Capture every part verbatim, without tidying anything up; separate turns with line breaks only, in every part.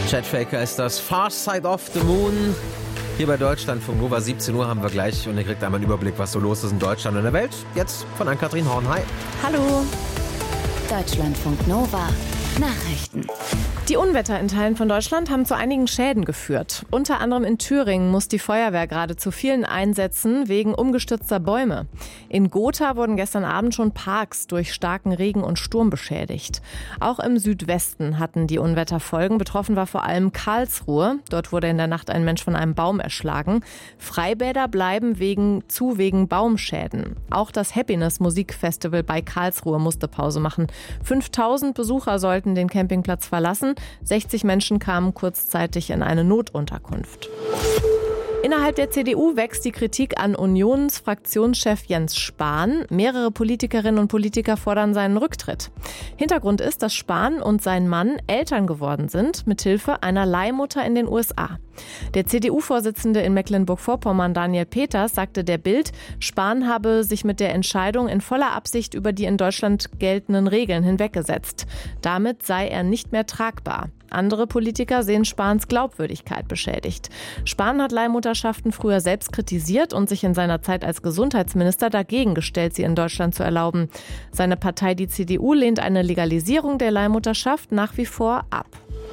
Chet Faker ist das Far Side of the Moon. Hier bei Deutschlandfunk Nova, siebzehn Uhr haben wir gleich und ihr kriegt einmal einen Überblick, was so los ist in Deutschland und der Welt. Jetzt von Ann-Kathrin Horn. Hi.
Hallo. Deutschlandfunk Nova. Nachrichten.
Die Unwetter in Teilen von Deutschland haben zu einigen Schäden geführt. Unter anderem in Thüringen muss die Feuerwehr gerade zu vielen einsetzen wegen umgestürzter Bäume. In Gotha wurden gestern Abend schon Parks durch starken Regen und Sturm beschädigt. Auch im Südwesten hatten die Unwetter Folgen. Betroffen war vor allem Karlsruhe. Dort wurde in der Nacht ein Mensch von einem Baum erschlagen. Freibäder bleiben wegen, zu wegen Baumschäden. Auch das Happiness Musikfestival bei Karlsruhe musste Pause machen. fünftausend Besucher sollten den Campingplatz verlassen. sechzig Menschen kamen kurzzeitig in eine Notunterkunft. Innerhalb der C D U wächst die Kritik an Unionsfraktionschef Jens Spahn. Mehrere Politikerinnen und Politiker fordern seinen Rücktritt. Hintergrund ist, dass Spahn und sein Mann Eltern geworden sind, mithilfe einer Leihmutter in den U S A. Der C D U-Vorsitzende in Mecklenburg-Vorpommern, Daniel Peters, sagte der Bild, Spahn habe sich mit der Entscheidung in voller Absicht über die in Deutschland geltenden Regeln hinweggesetzt. Damit sei er nicht mehr tragbar. Andere Politiker sehen Spahns Glaubwürdigkeit beschädigt. Spahn hat Leihmutterschaften früher selbst kritisiert und sich in seiner Zeit als Gesundheitsminister dagegen gestellt, sie in Deutschland zu erlauben. Seine Partei, die C D U, lehnt eine Legalisierung der Leihmutterschaft nach wie vor ab.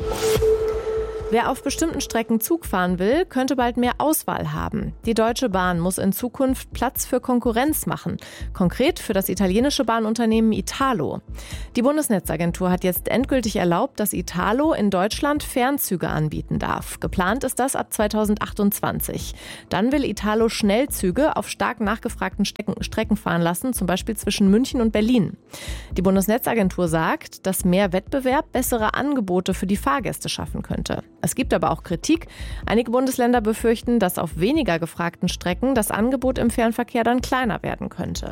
Wer auf bestimmten Strecken Zug fahren will, könnte bald mehr Auswahl haben. Die Deutsche Bahn muss in Zukunft Platz für Konkurrenz machen. Konkret für das italienische Bahnunternehmen Italo. Die Bundesnetzagentur hat jetzt endgültig erlaubt, dass Italo in Deutschland Fernzüge anbieten darf. Geplant ist das ab zweitausendachtundzwanzig. Dann will Italo Schnellzüge auf stark nachgefragten Strecken fahren lassen, zum Beispiel zwischen München und Berlin. Die Bundesnetzagentur sagt, dass mehr Wettbewerb bessere Angebote für die Fahrgäste schaffen könnte. Es gibt aber auch Kritik. Einige Bundesländer befürchten, dass auf weniger gefragten Strecken das Angebot im Fernverkehr dann kleiner werden könnte.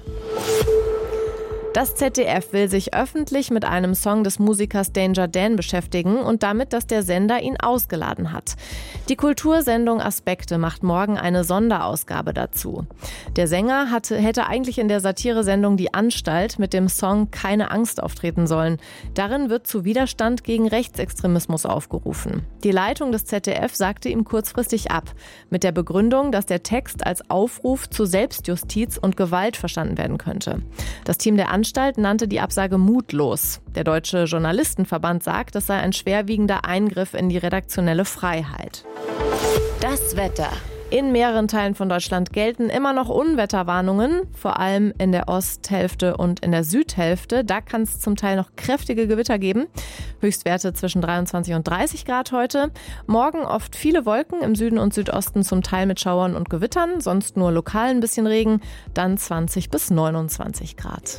Das Z D F will sich öffentlich mit einem Song des Musikers Danger Dan beschäftigen und damit, dass der Sender ihn ausgeladen hat. Die Kultursendung Aspekte macht morgen eine Sonderausgabe dazu. Der Sänger hatte, hätte eigentlich in der Satiresendung Die Anstalt mit dem Song Keine Angst auftreten sollen. Darin wird zu Widerstand gegen Rechtsextremismus aufgerufen. Die Leitung des Z D F sagte ihm kurzfristig ab, mit der Begründung, dass der Text als Aufruf zu Selbstjustiz und Gewalt verstanden werden könnte. Das Team der Anstalt nannte die Absage mutlos. Der Deutsche Journalistenverband sagt, es sei ein schwerwiegender Eingriff in die redaktionelle Freiheit.
Das Wetter.
In mehreren Teilen von Deutschland gelten immer noch Unwetterwarnungen, vor allem in der Osthälfte und in der Südhälfte. Da kann es zum Teil noch kräftige Gewitter geben. Höchstwerte zwischen dreiundzwanzig und dreißig Grad heute. Morgen oft viele Wolken, im Süden und Südosten zum Teil mit Schauern und Gewittern, sonst nur lokal ein bisschen Regen, dann zwanzig bis neunundzwanzig Grad.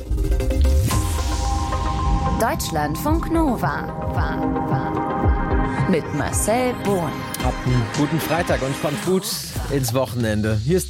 Deutschlandfunk Nova. War, war. Mit Marcel Bohn.
Habt einen guten Freitag und kommt gut ins Wochenende. Hier ist